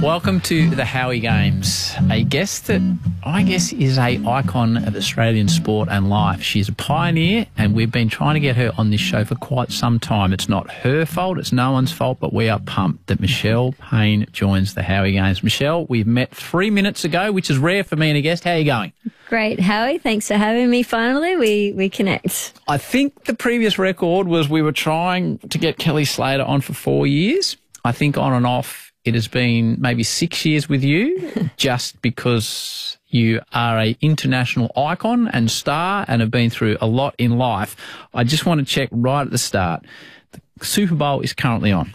Welcome to the Howie Games, a guest that I guess is a icon of Australian sport and life. She's a pioneer, and we've been trying to get her on this show for quite some time. It's not her fault, it's no one's fault, but we are pumped that Michelle Payne joins the Howie Games. Michelle, we've met 3 minutes ago, which is rare for me and a guest. How are you going? Great, Howie. Thanks for having me. Finally, we connect. I think the previous record was we were trying to get Kelly Slater on for 4 years. I think on and off it has been maybe 6 years with you, just because you are an international icon and star and have been through a lot in life. I just want to check right at the start. The Super Bowl is currently on.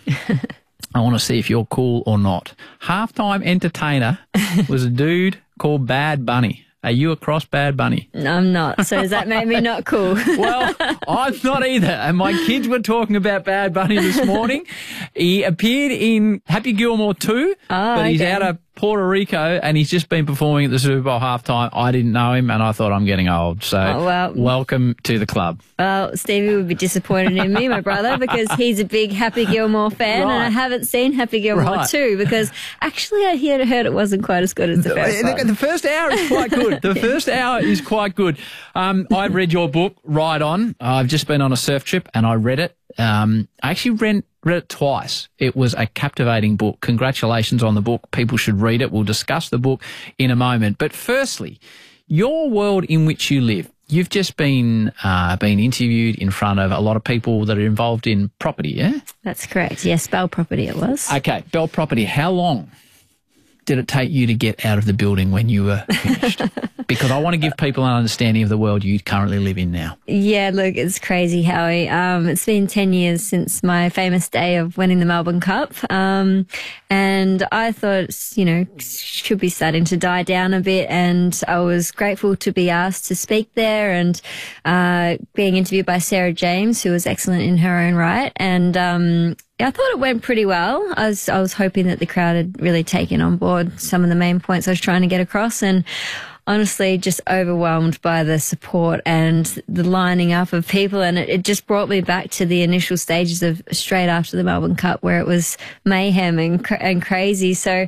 I want to see if you're cool or not. Halftime entertainer was a dude called Bad Bunny. Are you across Bad Bunny? No, I'm not. So does that make me not cool? Well, I'm not either. And my kids were talking about Bad Bunny this morning. He appeared in Happy Gilmore 2, but he's out of Puerto Rico, and he's just been performing at the Super Bowl halftime. I didn't know him, and I thought I'm getting old. So welcome to the club. Well, Stevie would be disappointed in me, my brother, because he's a big Happy Gilmore fan, and I haven't seen Happy Gilmore 2 because actually I heard it wasn't quite as good as the first one. The first hour is quite good. The first hour is quite good. I read your book, Ride On. I've just been on a surf trip, and I read it. I actually read it twice. It was a captivating book. Congratulations on the book. People should read it. We'll discuss the book in a moment. But firstly, your world in which you live. You've just been interviewed in front of a lot of people that are involved in property, yeah? That's correct. Yes, Bell Property it was. Okay, Bell Property. How long did it take you to get out of the building when you were finished? Because I want to give people an understanding of the world you currently live in now. Yeah, look, it's crazy, Howie. It's been 10 years since my famous day of winning the Melbourne Cup. And I thought, should be starting to die down a bit. And I was grateful to be asked to speak there and being interviewed by Sarah James, who was excellent in her own right. And I thought it went pretty well. I was hoping that the crowd had really taken on board some of the main points I was trying to get across, and honestly just overwhelmed by the support and the lining up of people. And it just brought me back to the initial stages of straight after the Melbourne Cup, where it was mayhem and crazy. So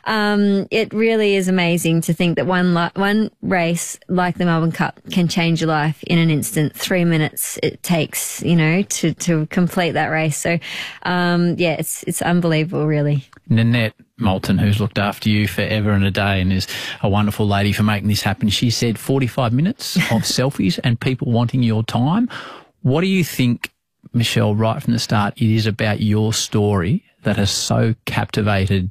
it really is amazing to think that one race like the Melbourne Cup can change your life in an instant. 3 minutes it takes, to complete that race. So it's unbelievable, really. Nanette Moulton, who's looked after you forever and a day and is a wonderful lady for making this happen, she said 45 minutes of selfies and people wanting your time. What do you think, Michelle, right from the start, it is about your story that has so captivated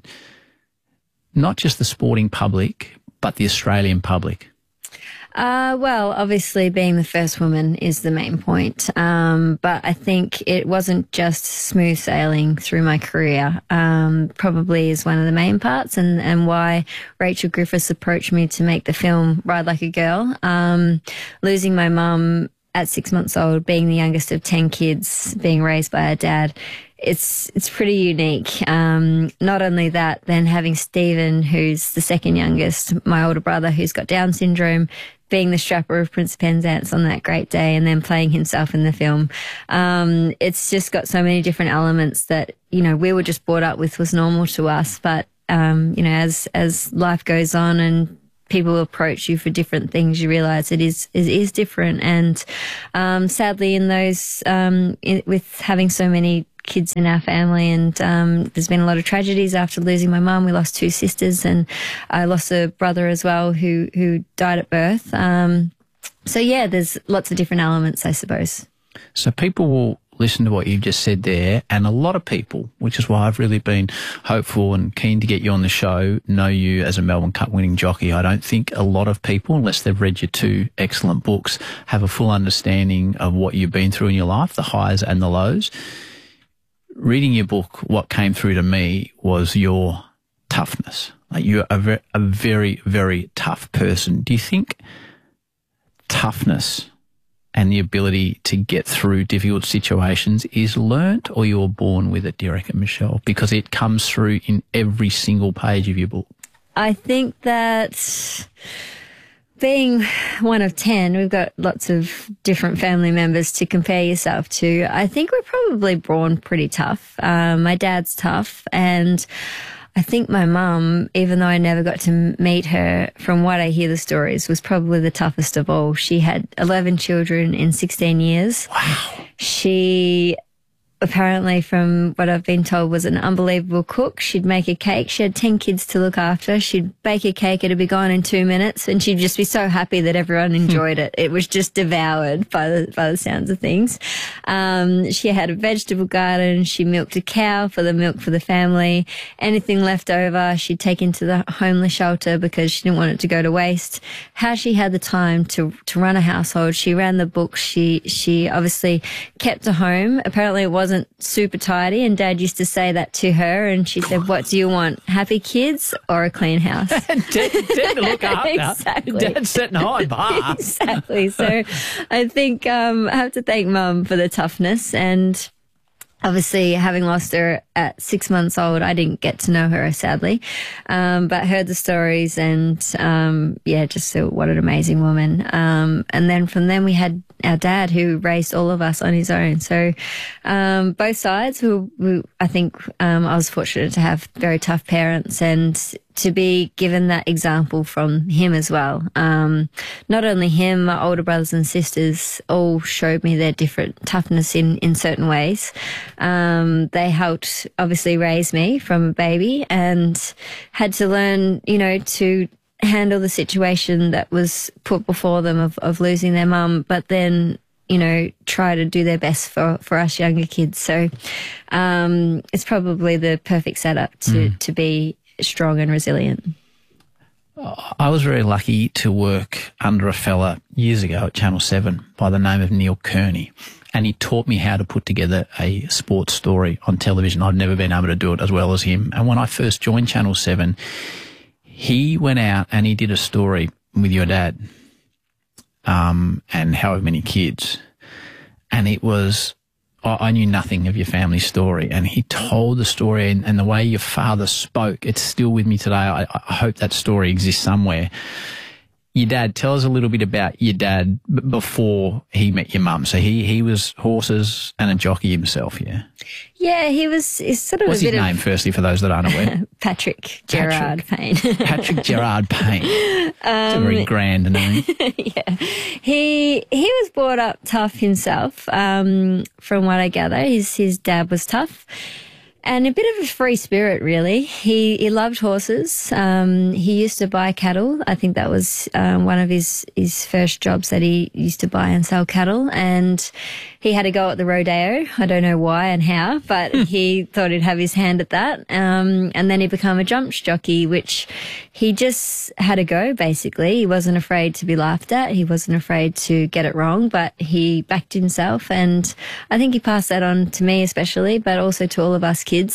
not just the sporting public, but the Australian public? Well, obviously being the first woman is the main point. But I think it wasn't just smooth sailing through my career, probably is one of the main parts and why Rachel Griffiths approached me to make the film Ride Like a Girl. Losing my mum at 6 months old, being the youngest of 10 kids, being raised by her dad, it's pretty unique. Not only that, then having Stephen, who's the second youngest, my older brother, who's got Down syndrome, being the strapper of Prince Penzance on that great day and then playing himself in the film. It's just got so many different elements that, we were just brought up with was normal to us. But, as life goes on and people approach you for different things, you realise it is different. And sadly, in those with having so many kids in our family, and there's been a lot of tragedies after losing my mum. We lost 2 sisters, and I lost a brother as well who died at birth. So yeah, there's lots of different elements, I suppose. So people will listen to what you've just said there, and a lot of people, which is why I've really been hopeful and keen to get you on the show, know you as a Melbourne Cup winning jockey. I don't think a lot of people, unless they've read your 2 excellent books, have a full understanding of what you've been through in your life, the highs and the lows. Reading your book, what came through to me was your toughness. Like, you're a very, very tough person. Do you think toughness and the ability to get through difficult situations is learnt, or you were born with it, do you reckon, Michelle? Because it comes through in every single page of your book. I think that being one of 10, we've got lots of different family members to compare yourself to. I think we're probably born pretty tough. My dad's tough, and I think my mum, even though I never got to meet her, from what I hear the stories, was probably the toughest of all. She had 11 children in 16 years. Wow. She apparently, from what I've been told, was an unbelievable cook. She'd make a cake. She had 10 kids to look after. She'd bake a cake. It'd be gone in 2 minutes, and she'd just be so happy that everyone enjoyed it. It was just devoured by the sounds of things. She had a vegetable garden. She milked a cow for the milk for the family. Anything left over, she'd take into the homeless shelter because she didn't want it to go to waste. How she had the time to run a household. She ran the books. She obviously kept a home. Apparently it wasn't super tidy, and Dad used to say that to her, and she said, "What do you want, happy kids or a clean house?" Dad to look after. Exactly. Dad's setting a high bar. Exactly. So I think I have to thank Mum for the toughness, and obviously, having lost her at 6 months old, I didn't get to know her, sadly, but heard the stories, and just what an amazing woman. And then from then we had our dad, who raised all of us on his own. So both sides, I think I was fortunate to have very tough parents and to be given that example from him as well. Not only him, my older brothers and sisters all showed me their different toughness in certain ways. They helped obviously raise me from a baby and had to learn, to handle the situation that was put before them of losing their mum, but then, try to do their best for us younger kids. So it's probably the perfect setup to be strong and resilient. I was very lucky to work under a fella years ago at Channel 7 by the name of Neil Kearney, and he taught me how to put together a sports story on television. I'd never been able to do it as well as him. And when I first joined Channel 7, he went out and he did a story with your dad and however many kids. And it was, I knew nothing of your family story. And he told the story and the way your father spoke, it's still with me today. I hope that story exists somewhere. Your dad, tell us a little bit about your dad before he met your mum. So he was horses and a jockey himself, yeah? Yeah, he's sort of What's a bit his name, firstly, for those that aren't aware? Patrick Gerard Payne. Patrick Gerard Payne. It's a very grand name. Yeah. He was brought up tough himself, from what I gather. His dad was tough. And a bit of a free spirit, really. He loved horses. He used to buy cattle. I think that was one of his first jobs, that he used to buy and sell cattle. And he had a go at the rodeo. I don't know why and how, but he thought he'd have his hand at that. And then he became a jumps jockey, which he just had a go, basically. He wasn't afraid to be laughed at. He wasn't afraid to get it wrong, but he backed himself. And I think he passed that on to me especially, but also to all of us kids.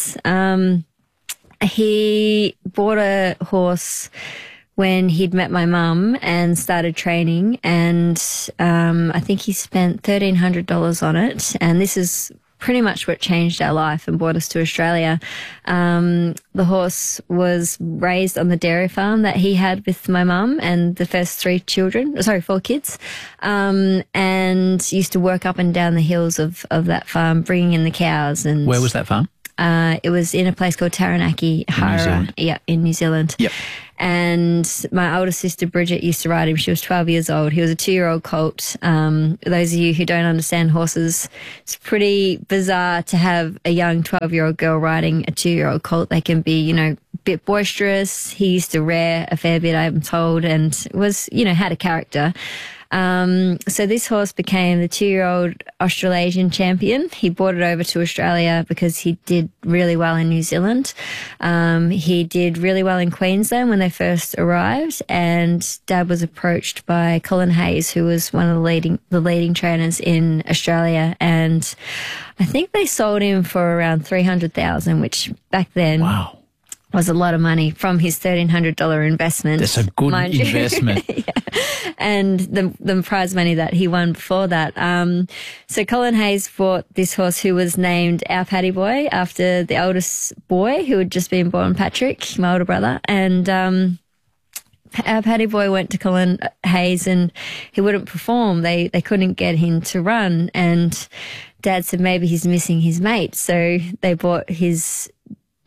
He bought a horse when he'd met my mum and started training, and I think he spent $1,300 on it, and this is pretty much what changed our life and brought us to Australia. The horse was raised on the dairy farm that he had with my mum and the first 4 kids, and used to work up and down the hills of that farm, bringing in the cows. And where was that farm? It was in a place called Taranaki, Hara, in New Zealand. Yep. And my older sister Bridget used to ride him. She was 12 years old. He was a 2-year-old colt. Those of you who don't understand horses, it's pretty bizarre to have a young 12-year-old girl riding a 2-year-old colt. They can be, a bit boisterous. He used to rear a fair bit, I'm told, and was, had a character. So this horse became the 2-year-old Australasian champion. He brought it over to Australia because he did really well in New Zealand. He did really well in Queensland when they first arrived, and Dad was approached by Colin Hayes, who was one of the leading trainers in Australia, and I think they sold him for around $300,000, which back then, wow, was a lot of money from his $1,300 investment. That's a good investment. Yeah. And the prize money that he won before that. So Colin Hayes bought this horse, who was named our Paddy Boy, after the oldest boy, who had just been born, Patrick, my older brother. And our Paddy Boy went to Colin Hayes and he wouldn't perform. They couldn't get him to run. And Dad said maybe he's missing his mate. So they bought his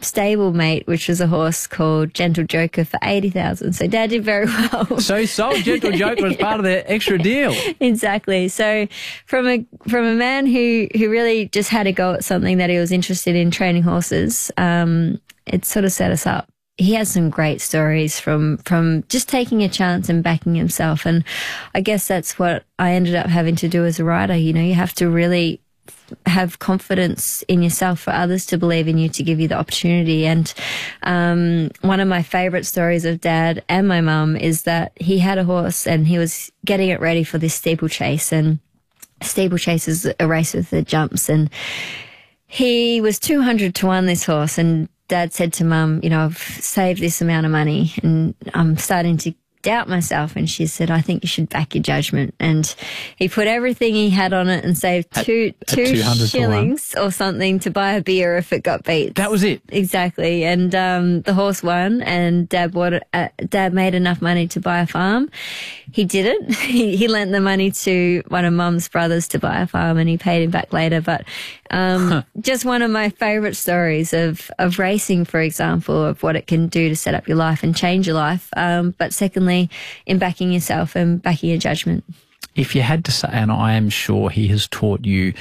stablemate, which was a horse called Gentle Joker, for 80,000. So Dad did very well. So he sold Gentle Joker as part of the extra deal. Exactly. So from a man who really just had a go at something that he was interested in, training horses, it sort of set us up. He has some great stories from just taking a chance and backing himself. And I guess that's what I ended up having to do as a rider. You know, you have to really have confidence in yourself for others to believe in you, to give you the opportunity. And one of my favourite stories of Dad and my mum is that he had a horse and he was getting it ready for this steeplechase. And steeplechase is a race with the jumps. And he was 200 to 1, this horse. And Dad said to Mum, you know, I've saved this amount of money and I'm starting to doubt myself. And she said, I think you should back your judgment. And he put everything he had on it and saved two shillings or something to buy a beer if it got beat. That was it. Exactly. And the horse won, and Dad made enough money to buy a farm. He didn't. He lent the money to one of Mum's brothers to buy a farm, and he paid him back later. But just one of my favourite stories of racing, for example, of what it can do to set up your life and change your life. But secondly, in backing yourself and backing your judgment. If you had to say, and I am sure he has taught you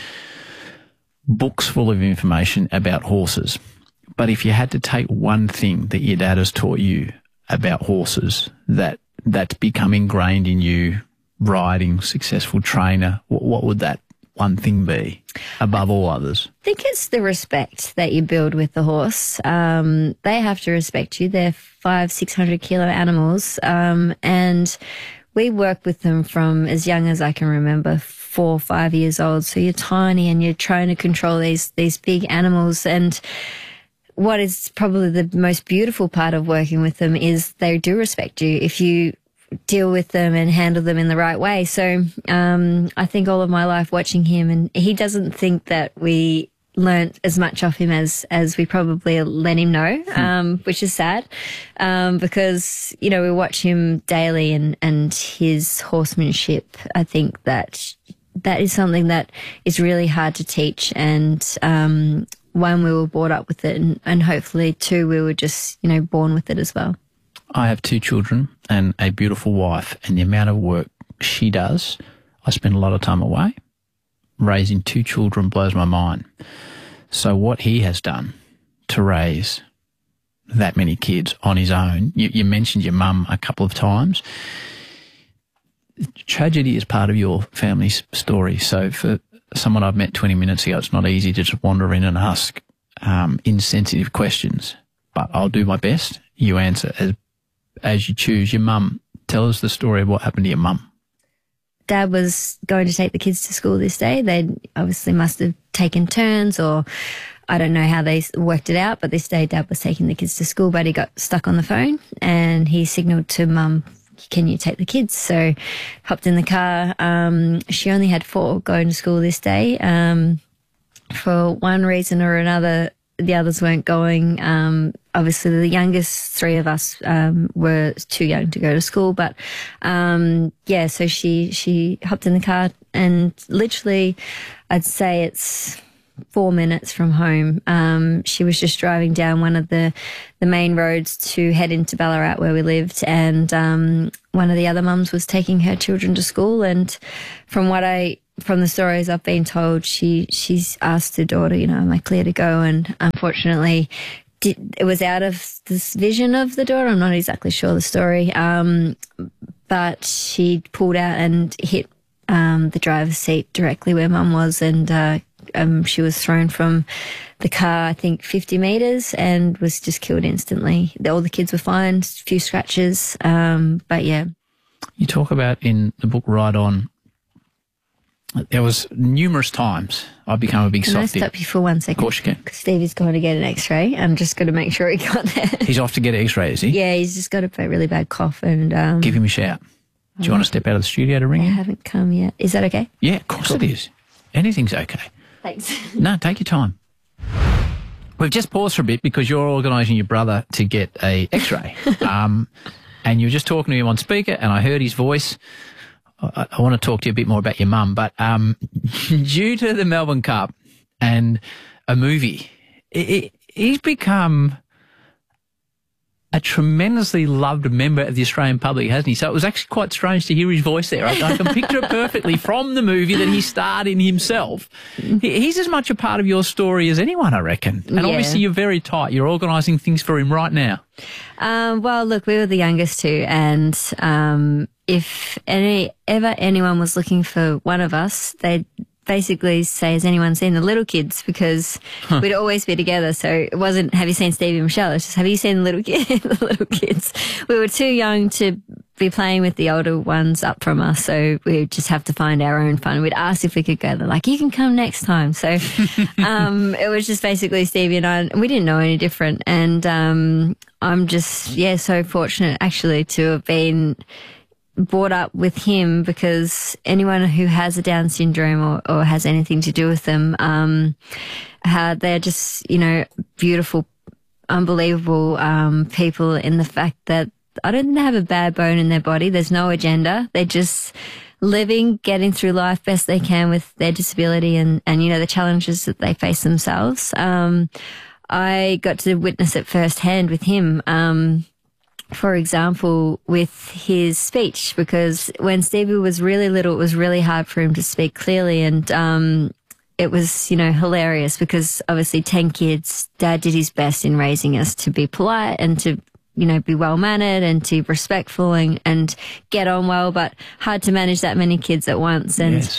books full of information about horses, but if you had to take one thing that your dad has taught you about horses that's become ingrained in you, riding, successful trainer, what would that one thing be above all others? I think it's the respect that you build with the horse. They have to respect you. They're 500-600 kilo animals. And we work with them from as young as I can remember, 4 or 5 years old. So you're tiny and you're trying to control these big animals. And what is probably the most beautiful part of working with them is they do respect you if you deal with them and handle them in the right way. So I think all of my life watching him, and he doesn't think that we learnt as much off him as we probably let him know, which is sad, because, you know, we watch him daily and his horsemanship. I think that is something that is really hard to teach. And one, we were brought up with it, and hopefully two, we were just, you know, born with it as well. I have 2 children and a beautiful wife, and the amount of work she does, I spend a lot of time away. Raising 2 children blows my mind. So what he has done to raise that many kids on his own, you mentioned your mum a couple of times. Tragedy is part of your family's story. So for someone I've met 20 minutes ago, it's not easy to just wander in and ask insensitive questions, but I'll do my best. You answer as you choose. Your mum, tell us the story of what happened to your mum. Dad was going to take the kids to school this day. They obviously must have taken turns, or I don't know how they worked it out, but this day Dad was taking the kids to school, but he got stuck on the phone and he signalled to Mum, can you take the kids? So hopped in the car. She only had 4 going to school this day. For one reason or another, the others weren't going. Obviously, the youngest 3 of us were too young to go to school. But, yeah, so she hopped in the car, and literally I'd say it's 4 minutes from home. She was just driving down one of the main roads to head into Ballarat where we lived, and one of the other mums was taking her children to school. And from the stories I've been told, she's asked her daughter, you know, am I clear to go? And unfortunately, it was out of this vision of the daughter. I'm not exactly sure the story, but she pulled out and hit the driver's seat directly where Mum was, and she was thrown from the car, I think 50 metres, and was just killed instantly. All the kids were fine, a few scratches, but yeah. You talk about in the book Ride On, there was numerous times I've become a big softie. Can I stop you for 1 second? Of course you can. Because Stevie's going to get an x-ray. I'm just going to make sure he got there. He's off to get an x-ray, is he? Yeah, he's just got a really bad cough. And give him a shout. Do you want to step out of the studio to ring him? I haven't come yet. Is that okay? Yeah, of course it is. Anything's okay. Thanks. No, take your time. We've just paused for a bit because you're organising your brother to get a x-ray. And you were just talking to him on speaker, and I heard his voice. I want to talk to you a bit more about your mum, but due to the Melbourne Cup and a movie, he's become a tremendously loved member of the Australian public, hasn't he? So it was actually quite strange to hear his voice there. I can picture it perfectly from the movie that he starred in himself. He's as much a part of your story as anyone, I reckon. And obviously you're very tight. You're organising things for him right now. Well, look, we were the youngest two, and if ever anyone was looking for one of us, they'd basically say, has anyone seen the little kids? Because we'd always be together. So it wasn't, have you seen Stevie and Michelle? It's just, have you seen the little kids? We were too young to be playing with the older ones up from us. So we'd just have to find our own fun. We'd ask if we could go. They're like, you can come next time. So it was just basically Stevie and I, and we didn't know any different. And I'm just, so fortunate actually to have been brought up with him, because anyone who has a Down syndrome or has anything to do with them, they're just, beautiful, unbelievable people, in the fact that I don't think they have a bad bone in their body. There's no agenda. They're just living, getting through life best they can with their disability and the challenges that they face themselves. I got to witness it firsthand with him. For example, with his speech, because when Stevie was really little, it was really hard for him to speak clearly. And it was, hilarious, because obviously 10 kids, Dad did his best in raising us to be polite and to, be well-mannered and to be respectful and get on well, but hard to manage that many kids at once.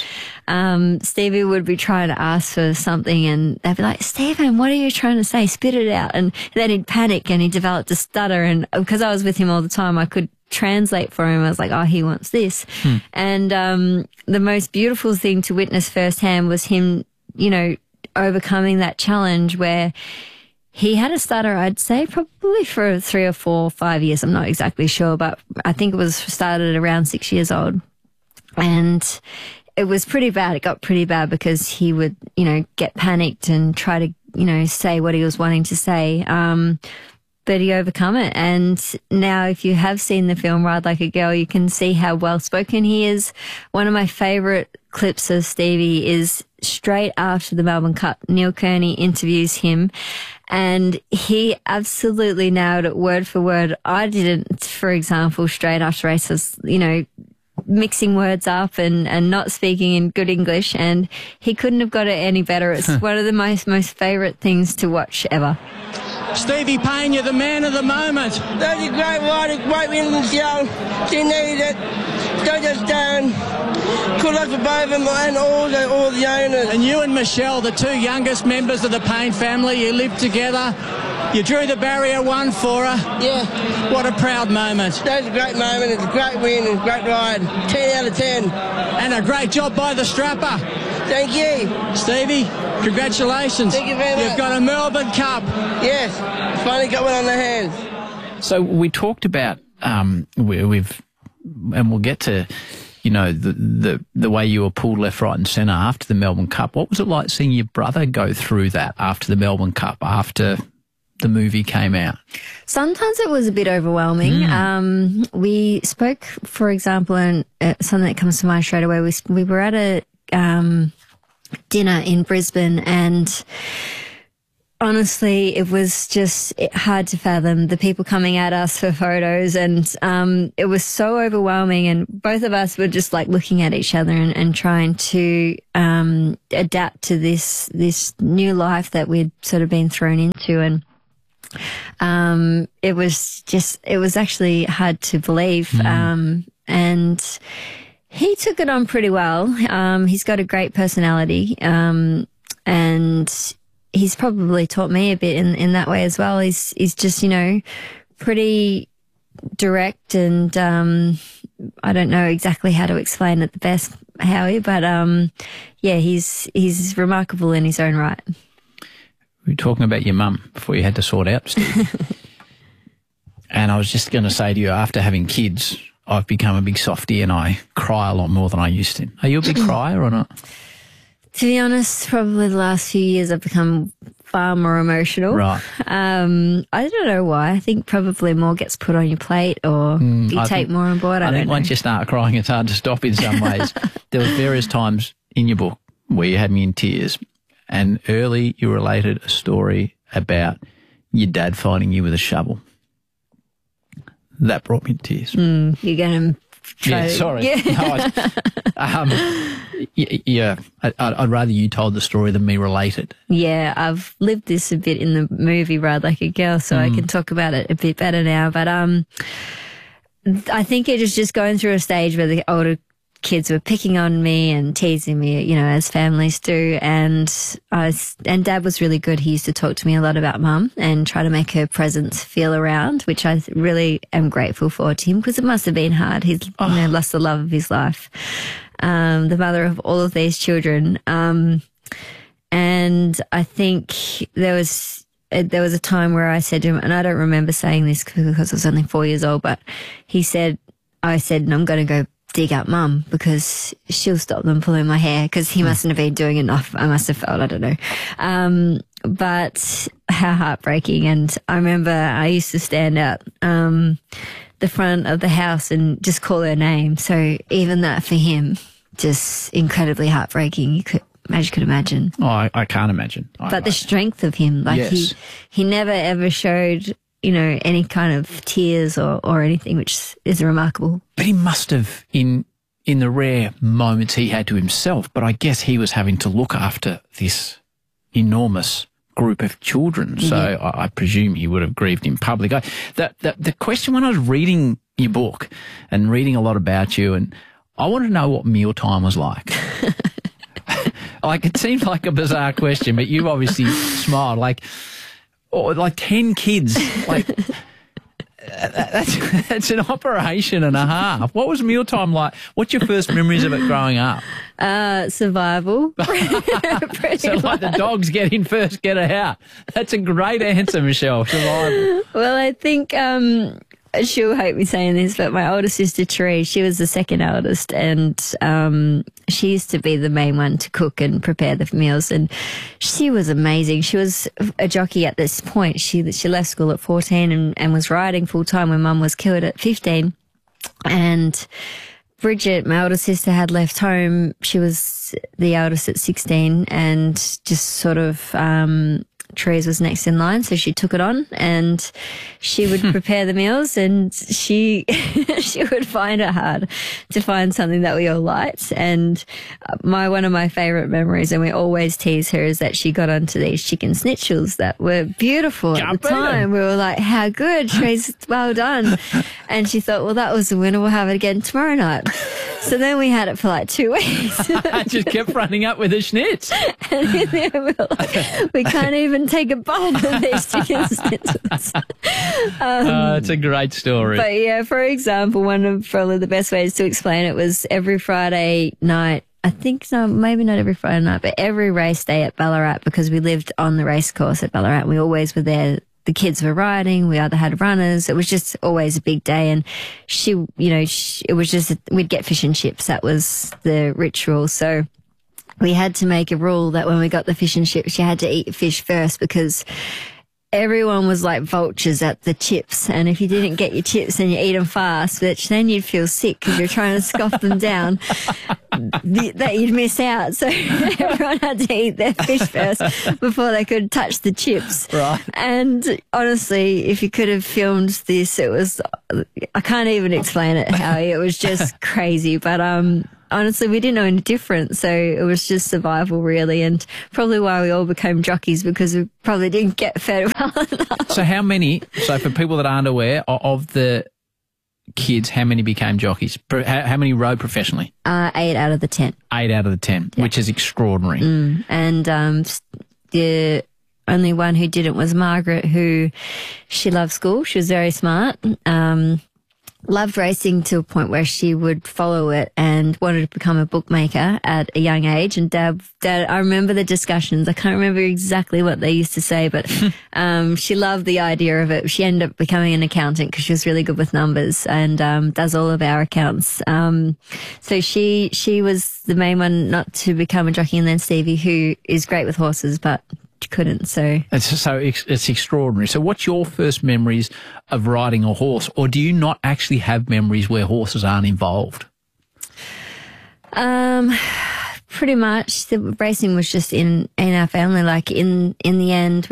And Stevie would be trying to ask for something, and they'd be like, Stephen, what are you trying to say? Spit it out. And then he'd panic and he developed a stutter. And because I was with him all the time, I could translate for him. I was like, oh, he wants this. And the most beautiful thing to witness firsthand was him, overcoming that challenge where he had a stutter, I'd say, probably for 3 or 4 or 5 years. I'm not exactly sure, but I think it was started around 6 years old. And it was pretty bad. It got pretty bad because he would, get panicked and try to, say what he was wanting to say. But he overcome it. And now if you have seen the film Ride Like a Girl, you can see how well spoken he is. One of my favourite clips of Stevie is straight after the Melbourne Cup. Neil Kearney interviews him and he absolutely nailed it word for word. I didn't, for example, straight after races, mixing words up and not speaking in good English, and he couldn't have got it any better. It's one of the most favourite things to watch ever. Stevie Payne, you're the man of the moment. That was a great ride, a great win in show. She needed it. Don't just down. Good luck for both of them and all the owners. And you and Michelle, the two youngest members of the Payne family, you lived together. You drew the barrier, won for her. Yeah. What a proud moment. That was a great moment. It's a great win and a great ride. 10 out of 10. And a great job by the strapper. Thank you. Stevie, congratulations. Thank you very much. You've got a Melbourne Cup. Yes. Finally got one on the hands. So we talked about, and we'll get to, the way you were pulled left, right and centre after the Melbourne Cup. What was it like seeing your brother go through that after the Melbourne Cup, after the movie came out? Sometimes it was a bit overwhelming. We spoke, for example, and something that comes to mind straight away, we were at a dinner in Brisbane, and honestly, it was just hard to fathom the people coming at us for photos, and it was so overwhelming, and both of us were just like looking at each other and trying to adapt to this new life that we'd sort of been thrown into. And it was actually hard to believe. And he took it on pretty well. He's got a great personality. And he's probably taught me a bit in that way as well. He's just, pretty direct, and, I don't know exactly how to explain it the best, Howie, but, he's remarkable in his own right. We were talking about your mum before you had to sort out, Steve. And I was just going to say to you, after having kids, I've become a big softie and I cry a lot more than I used to. Are you a big crier or not? To be honest, probably the last few years I've become far more emotional. Right. I don't know why. I think probably more gets put on your plate, or you take more on board. I think don't once know. you start crying, it's hard to stop in some ways. There was various times in your book where you had me in tears, and early you related a story about your dad finding you with a shovel. That brought me to tears. You're going to try Yeah, to... sorry. Yeah. No, I'd rather you told the story than me relate it. Yeah, I've lived this a bit in the movie Ride Like a Girl, so I can talk about it a bit better now. But I think it was just going through a stage where the older kids were picking on me and teasing me, you know, as families do. And Dad was really good. He used to talk to me a lot about Mum and try to make her presence feel around, which I really am grateful for to him, because it must have been hard. He's you know, lost the love of his life, the mother of all of these children. And I think there was a time where I said to him, and I don't remember saying this because I was only 4 years old, but I said, I'm going to go dig up Mum because she'll stop them pulling my hair, because he mustn't have been doing enough. I must have felt, I don't know. But how heartbreaking. And I remember I used to stand out the front of the house and just call her name. So even that for him, just incredibly heartbreaking. You could imagine. Oh, I can't imagine. But the strength of him, like yes. he never ever showed, you know, any kind of tears or anything, which is remarkable. But he must have, in the rare moments he had to himself, but I guess he was having to look after this enormous group of children. So I presume he would have grieved in public. The question when I was reading your book and reading a lot about you, and I wanted to know what mealtime was like. Like, it seems like a bizarre question, but you obviously smiled. Like 10 kids. Like, that's an operation and a half. What was mealtime like? What's your first memories of it growing up? Survival. So like the dogs get in first, get out. That's a great answer, Michelle. Survival. Well, I think she'll hate me saying this, but my older sister, Therese, she was the second eldest, and she used to be the main one to cook and prepare the meals, and she was amazing. She was a jockey at this point. She left school at 14 and was riding full-time when Mum was killed at 15. And Bridget, my older sister, had left home. She was the eldest at 16, and just sort of Therese was next in line, so she took it on, and she would prepare the meals, and she would find it hard to find something that we all liked. And one of my favourite memories, and we always tease her, is that she got onto these chicken schnitzel that were beautiful at the time. We were like, how good, Therese, well done. And she thought, well, that was the winner, we'll have it again tomorrow night. So then we had it for like 2 weeks. I just kept running up with the schnitz. And then we were like, we can't even take a bite of these chicken schnitzels. It's a great story. But yeah, for example, one of probably the best ways to explain it was every Friday night, I think, no, maybe not every Friday night, but every race day at Ballarat, because we lived on the race course at Ballarat. We always were there. The kids were riding. We either had runners. It was just always a big day. And it was just, we'd get fish and chips. That was the ritual. So we had to make a rule that when we got the fish and chips, you had to eat fish first, because everyone was like vultures at the chips. And if you didn't get your chips and you eat them fast, which then you'd feel sick because you're trying to scoff them down, that you'd miss out. So everyone had to eat their fish first before they could touch the chips. Right. And honestly, if you could have filmed this, I can't even explain it, Howie. It was just crazy. But, honestly, we didn't know any different, so it was just survival, really, and probably why we all became jockeys, because we probably didn't get fed well enough. So for people that aren't aware, of the kids, how many became jockeys? How many rode professionally? 8 out of the 10. 8 out of the 10, yeah. Which is extraordinary. And the only one who didn't was Margaret, who she loved school. She was very smart. Loved racing to a point where she would follow it and wanted to become a bookmaker at a young age. And Dad, I remember the discussions. I can't remember exactly what they used to say, but she loved the idea of it. She ended up becoming an accountant because she was really good with numbers, and does all of our accounts. So she was the main one not to become a jockey, and then Stevie, who is great with horses, but couldn't. So it's extraordinary. So what's your first memories of riding a horse, or do you not actually have memories where horses aren't involved? Pretty much. The racing was just in our family. Like in the end,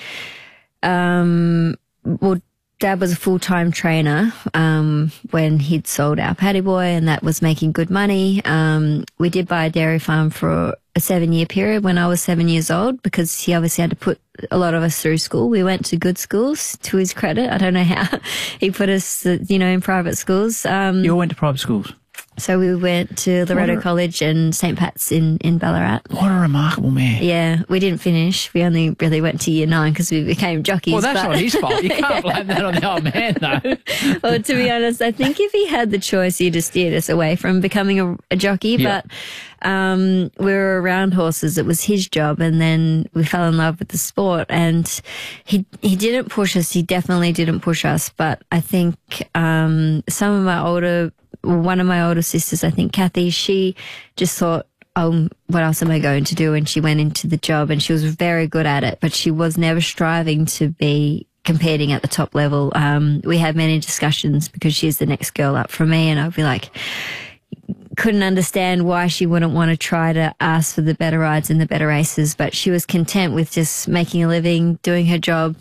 Dad was a full-time trainer when he'd sold our Paddy Boy, and that was making good money. We did buy a dairy farm for a 7-year period when I was 7 years old, because he obviously had to put a lot of us through school. We went to good schools, to his credit. I don't know how he put us, in private schools. You all went to private schools? So we went to Loretto College and St. Pat's in Ballarat. What a remarkable man. Yeah, we didn't finish. We only really went to year 9 because we became jockeys. Well, that's not his fault. You can't blame that on the old man, though. Well, to be honest, I think if he had the choice, he'd have steered us away from becoming a jockey. Yeah. But we were around horses. It was his job. And then we fell in love with the sport. And he didn't push us. He definitely didn't push us. But I think one of my older sisters, I think Kathy, she just thought, what else am I going to do? And she went into the job, and she was very good at it, but she was never striving to be competing at the top level. We had many discussions because she's the next girl up from me, and I'd be like, couldn't understand why she wouldn't want to try to ask for the better rides and the better races, but she was content with just making a living, doing her job,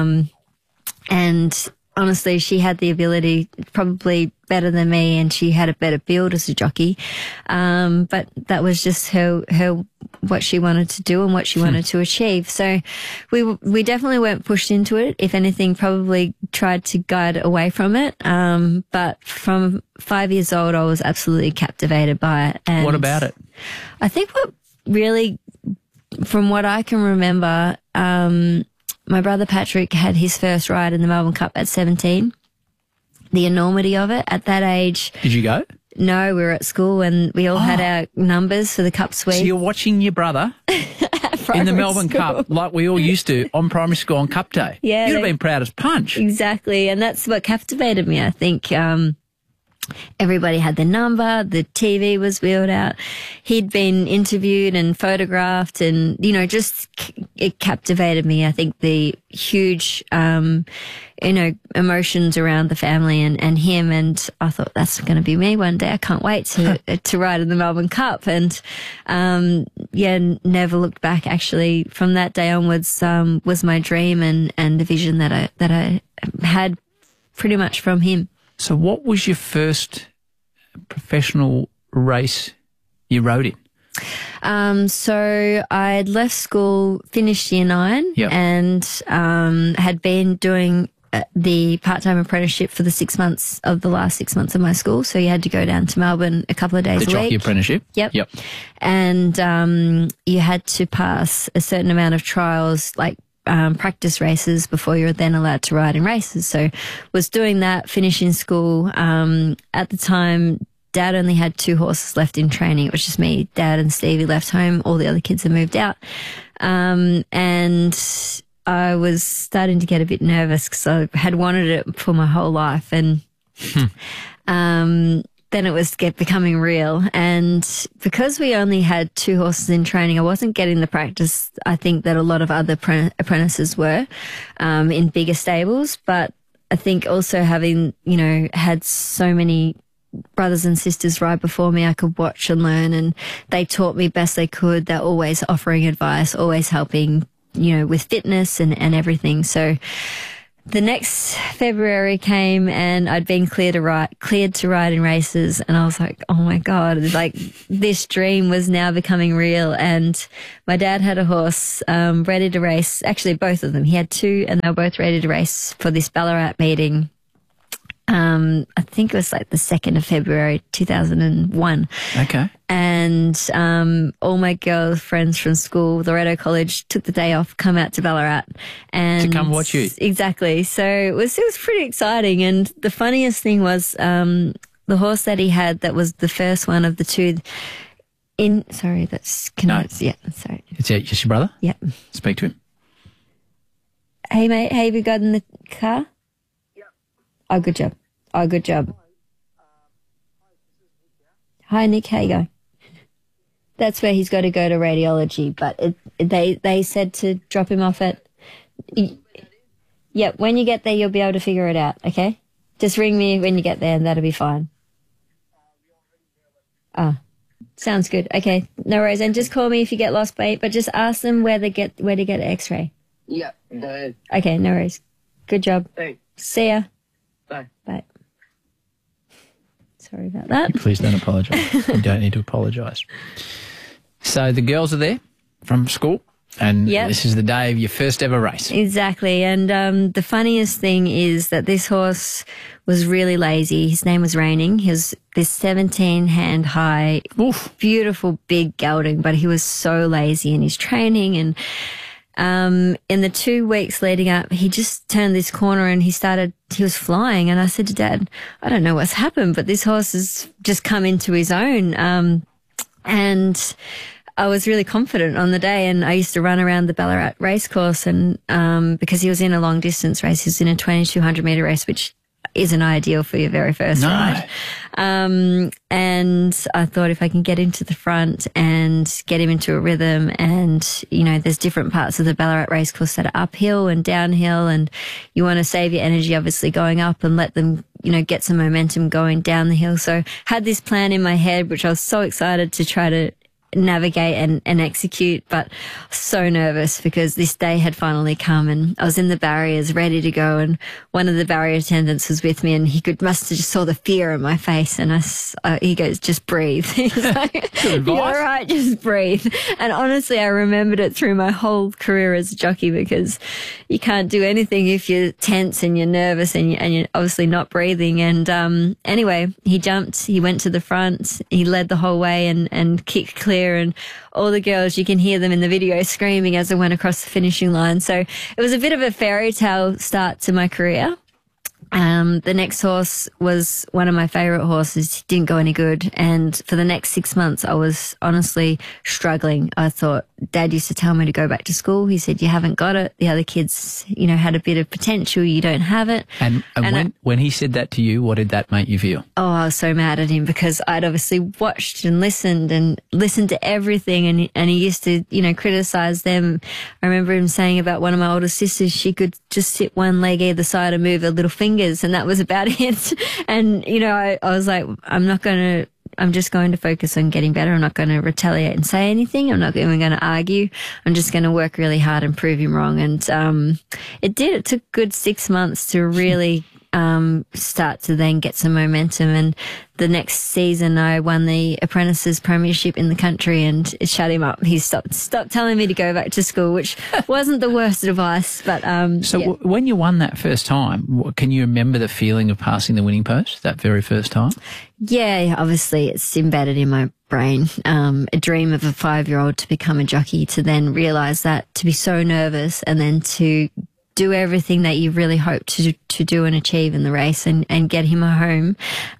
and honestly, she had the ability, probably better than me, and she had a better build as a jockey. But that was just her what she wanted to do and what she wanted to achieve. So we definitely weren't pushed into it. If anything, probably tried to guide away from it. But from 5 years old, I was absolutely captivated by it. And what about it? I think what really, from what I can remember, my brother Patrick had his first ride in the Melbourne Cup at 17. The enormity of it at that age. Did you go? No, we were at school and we all had our numbers for the Cup Suite. So you're watching your brother in the Melbourne Cup like we all used to on primary school on Cup Day. Yeah. You'd have been proud as punch. Exactly. And that's what captivated me. I think everybody had their number. The TV was wheeled out. He'd been interviewed and photographed, and, it captivated me. I think the huge, emotions around the family and him. And I thought, that's going to be me one day. I can't wait to ride in the Melbourne Cup. And, never looked back. Actually, from that day onwards, was my dream and the vision that I had pretty much from him. So what was your first professional race you rode in? So I'd left school, finished year 9, Yep. and had been doing the part-time apprenticeship for the last 6 months of my school. So you had to go down to Melbourne a couple of days The a week. jockey apprenticeship? Yep. Yep. And you had to pass a certain amount of trials, like practice races, before you're then allowed to ride in races. So was doing that, finishing school. At the time, Dad only had 2 horses left in training. It was just me, Dad and Stevie left home. All the other kids had moved out. And I was starting to get a bit nervous because I had wanted it for my whole life. And then it was becoming real. And because we only had 2 horses in training, I wasn't getting the practice I think that a lot of other apprentices were in bigger stables. But I think also having, had so many brothers and sisters ride before me, I could watch and learn, and they taught me best they could. They're always offering advice, always helping, with fitness and everything. So the next February came and I'd been cleared to ride in races, and I was like, oh my God, like this dream was now becoming real. And my dad had a horse ready to race, actually both of them. He had 2 and they were both ready to race for this Ballarat meeting. I think it was like the 2nd of February, 2001. Okay. And all my girlfriends from school, Loretto College, took the day off, come out to Ballarat. And to come watch you. Exactly. So it was pretty exciting. And the funniest thing was the horse that he had, that was the first one of the 2 sorry, that's... No. Yeah, sorry. It's just your brother? Yeah. Speak to him. Hey, mate, have you got in the car? Yeah. Oh, good job. Oh, good job. Hi, Nick. How you going? That's where he's got to go to radiology, but they said to drop him off at... Yeah, when you get there, you'll be able to figure it out, okay? Just ring me when you get there and that'll be fine. Sounds good. Okay, no worries. And just call me if you get lost, mate. But just ask them where to get an X-ray. Yeah, no. Okay, no worries. Good job. Thanks. See ya. Bye. Bye. Sorry about that. Please don't apologise. You don't need to apologise. So the girls are there from school, and this is the day of your first ever race. Exactly. And the funniest thing is that this horse was really lazy. His name was Raining. He was this 17-hand high, beautiful big gelding, but he was so lazy in his training. And in the 2 weeks leading up, he just turned this corner and he was flying. And I said to Dad, I don't know what's happened, but this horse has just come into his own. And I was really confident on the day, and I used to run around the Ballarat racecourse, and because he was in a long distance race, he was in a 2,200 metre race, which isn't ideal for your very first ride. And I thought if I can get into the front and get him into a rhythm, and, you know, there's different parts of the Ballarat racecourse that are uphill and downhill, and you want to save your energy, obviously, going up and let them, you know, get some momentum going down the hill. So had this plan in my head, which I was so excited to try to navigate and execute, but so nervous because this day had finally come, and I was in the barriers ready to go, and one of the barrier attendants was with me, and he must have just saw the fear in my face, and he goes, just breathe. He's like, you're all right, just breathe. And honestly, I remembered it through my whole career as a jockey, because you can't do anything if you're tense and you're nervous and you're obviously not breathing. And anyway, he jumped, he went to the front, he led the whole way and kicked clear, and all the girls, you can hear them in the video screaming as I went across the finishing line. So it was a bit of a fairy tale start to my career. The next horse was one of my favourite horses. He didn't go any good. And for the next 6 months, I was honestly struggling. I thought, Dad used to tell me to go back to school. He said, you haven't got it. The other kids, you know, had a bit of potential. You don't have it. And when he said that to you, what did that make you feel? Oh, I was so mad at him, because I'd obviously watched and listened to everything. And he used to, you know, criticise them. I remember him saying about one of my older sisters, she could just sit one leg either side and move her little fingers, and that was about it. And, you know, I was like, I'm just going to focus on getting better. I'm not going to retaliate and say anything. I'm not even going to argue. I'm just going to work really hard and prove him wrong. And it did. It took a good 6 months to really start to then get some momentum. And the next season, I won the Apprentices Premiership in the country, and it shut him up. He stopped telling me to go back to school, which wasn't the worst advice. But when you won that first time, can you remember the feeling of passing the winning post that very first time? Yeah, obviously it's embedded in my brain. A dream of a 5-year-old to become a jockey, to then realise that, to be so nervous, and then to do everything that you really hoped to do and achieve in the race and get him home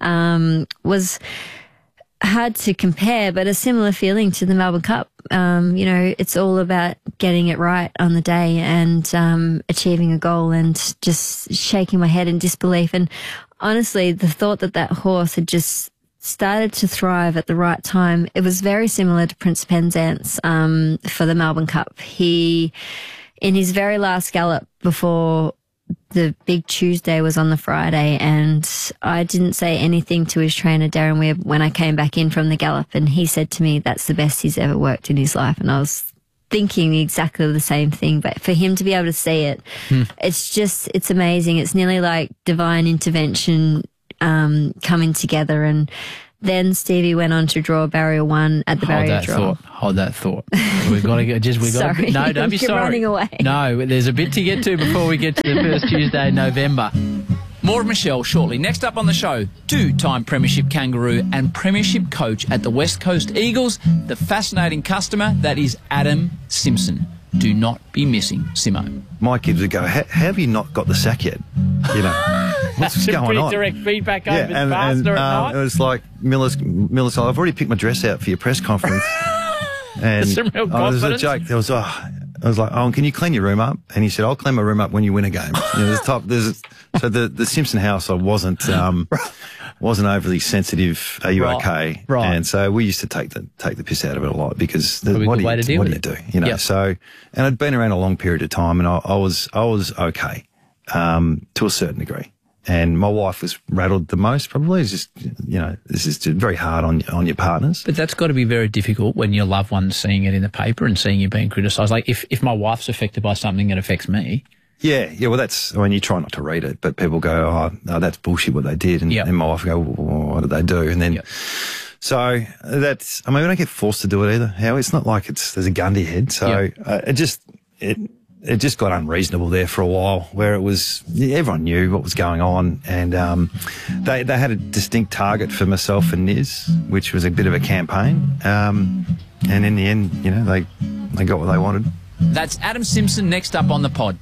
was hard to compare, but a similar feeling to the Melbourne Cup. You know, it's all about getting it right on the day and achieving a goal, and just shaking my head in disbelief. And honestly, the thought that horse had just started to thrive at the right time, it was very similar to Prince Penzance for the Melbourne Cup. He, in his very last gallop before the big Tuesday, was on the Friday, and I didn't say anything to his trainer, Darren Webb, when I came back in from the gallop, and he said to me, that's the best he's ever worked in his life. And I was thinking exactly the same thing, but for him to be able to see it, it's amazing. It's nearly like divine intervention coming together. And then Stevie went on to draw barrier 1 at the barrier draw. Hold that thought. We've got to go. Sorry. No, don't be You're sorry. running away. No, there's a bit to get to before we get to the first Tuesday in November. More of Michelle shortly. Next up on the show, 2-time Premiership Kangaroo and Premiership coach at the West Coast Eagles, the fascinating customer that is Adam Simpson. Do not be missing Simo. My kids would go, how have you not got the sack yet? You know, what's going pretty on? Direct feedback over the faster at night. It was like, Miller's, I've already picked my dress out for your press conference. And some real it was a joke. I was like, oh, can you clean your room up? And he said, I'll clean my room up when you win a game. You know, so the Simpson house, I wasn't overly sensitive. Are you okay? Right. And so we used to take the piss out of it a lot, because what do you do? You know. Yep. So, and I'd been around a long period of time, and I was okay to a certain degree. And my wife was rattled the most, probably. It's just, this is just very hard on your partners. But that's got to be very difficult when your loved one's seeing it in the paper and seeing you being criticised. Like if my wife's affected by something that affects me. Yeah. Well, you try not to read it, but people go, oh, that's bullshit what they did. And, and my wife go, well, what did they do? And then, so we don't get forced to do it either. How it's not like there's a gun to your head. So it just got unreasonable there for a while, where it was, everyone knew what was going on, and they had a distinct target for myself and Niz, which was a bit of a campaign, and in the end, they got what they wanted. That's Adam Simpson next up on the pod.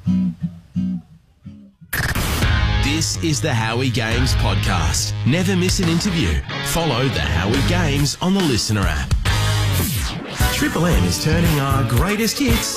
This is the Howie Games podcast. Never miss an interview. Follow the Howie Games on the Listener app. Triple M is turning our greatest hits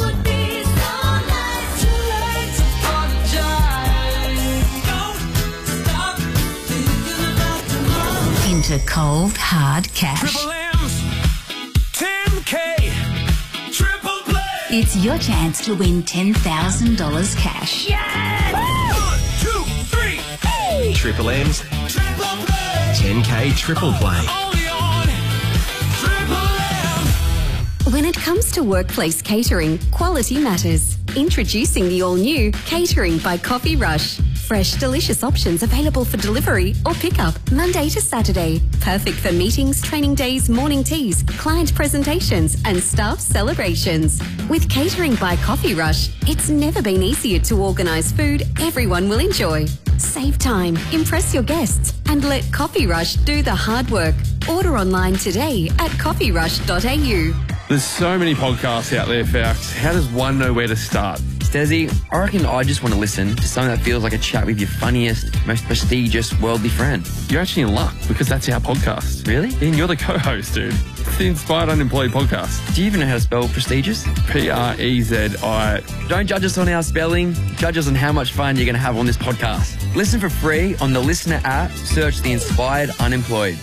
into cold, hard cash. Triple M's, 10K, triple play. It's your chance to win $10,000 cash. Yes! 1, 2, 3, hey! Triple M's, triple play. 10K triple play. Only on Triple M. When it comes to workplace catering, quality matters. Introducing the all-new Catering by Coffee Rush. Fresh, delicious options available for delivery or pickup Monday to Saturday. Perfect for meetings, training days, morning teas, client presentations and staff celebrations. With Catering by Coffee Rush, it's never been easier to organise food everyone will enjoy. Save time, impress your guests and let Coffee Rush do the hard work. Order online today at coffeerush.au. There's so many podcasts out there, Fowkes. How does one know where to start? Stezzy, I reckon I just want to listen to something that feels like a chat with your funniest, most prestigious worldly friend. You're actually in luck, because that's our podcast. Really? And you're the co-host, dude. It's the Inspired Unemployed podcast. Do you even know how to spell prestigious? P-R-E-Z-I. Don't judge us on our spelling. Judge us on how much fun you're going to have on this podcast. Listen for free on the Listener app. Search the Inspired Unemployed.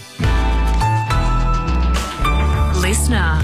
Listener.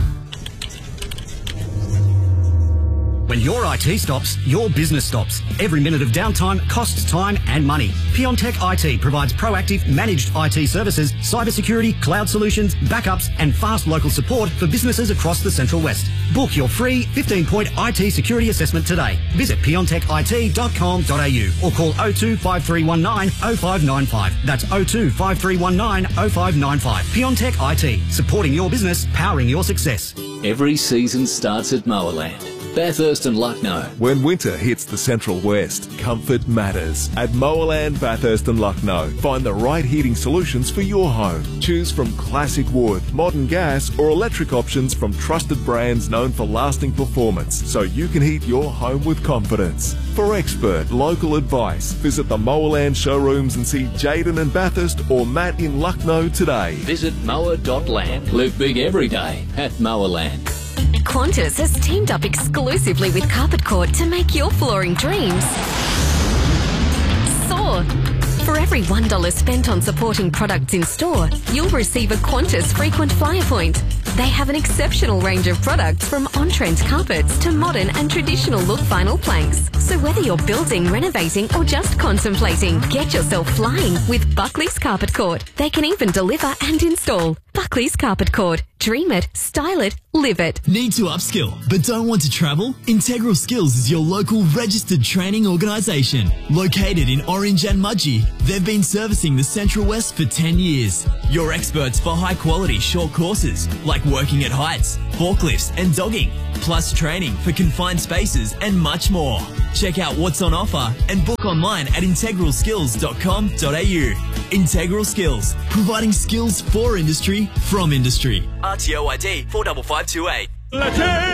When your IT stops, your business stops. Every minute of downtime costs time and money. Piontech IT provides proactive, managed IT services, cybersecurity, cloud solutions, backups, and fast local support for businesses across the Central West. Book your free 15-point IT security assessment today. Visit piontechit.com.au or call 02 5319 0595. That's 02 5319 0595. Piontech IT, supporting your business, powering your success. Every season starts at Mowerland. Bathurst and Lucknow. When winter hits the Central West, comfort matters. At Mowerland, Bathurst and Lucknow, find the right heating solutions for your home. Choose from classic wood, modern gas or electric options from trusted brands known for lasting performance, so you can heat your home with confidence. For expert local advice, visit the Mowerland showrooms and see Jaden in Bathurst or Matt in Lucknow today. Visit mower.land. Live big every day at Mowerland. Qantas has teamed up exclusively with Carpet Court to make your flooring dreams soar. For every $1 spent on supporting products in store, you'll receive a Qantas frequent flyer point. They have an exceptional range of products from on-trend carpets to modern and traditional look vinyl planks. So whether you're building, renovating or just contemplating, get yourself flying with Buckley's Carpet Court. They can even deliver and install. Buckley's Carpet Court. Dream it, style it, live it. Need to upskill but don't want to travel? Integral Skills is your local registered training organisation. Located in Orange and Mudgee, they've been servicing the Central West for 10 years. You're experts for high quality short courses like working at heights, forklifts and dogging, plus training for confined spaces and much more. Check out what's on offer and book online at integralskills.com.au. Integral Skills, providing skills for industry from industry. RTO ID 45528.